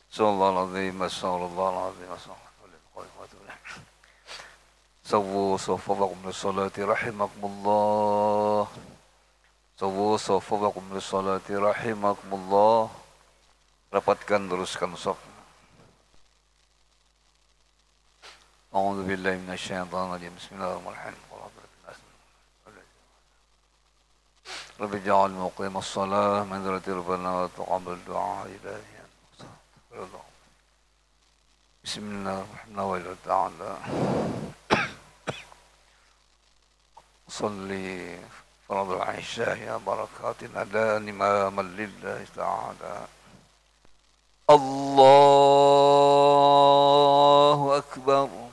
Assalamualaikum warahmatullahi wabarakatuh. Sawu safawakum lissalati rahimakumullah. Sawu safawakum lissalati rahimakumullah. Rapatkan, teruskan saf. A'udzu billahi minasyaitonir rajim. Bismillahirrahmanirrahim. Rabbi ja'al muqimas shalah min dzurriyyati rabbana wa taqabbal du'a ibadihi. Bismillahirrahmanirrahim. Salli faradul Aisyah ya barakatin ada imaman lillahi ta'ala. Allahu Akbar.